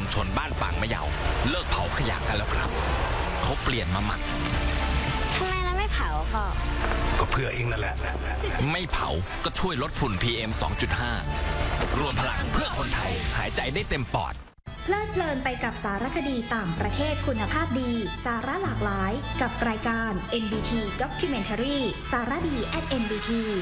ชนบ้านปางมะเยาเลิกเผาขยะกันแล้วครับเขาเปลี่ยนมาหมักทำไมเราไม่เผาก็เพื่อเองนั่นแหละไม่เผาก็ช่วยลดฝุ่น PM 2.5 รวมพลังเพื่อคนไทยหายใจได้เต็มปอดเพลิดเพลินไปกับสารคดีต่างประเทศคุณภาพดีสาระหลากหลายกับรายการ NBT Documentary สารดี @NBT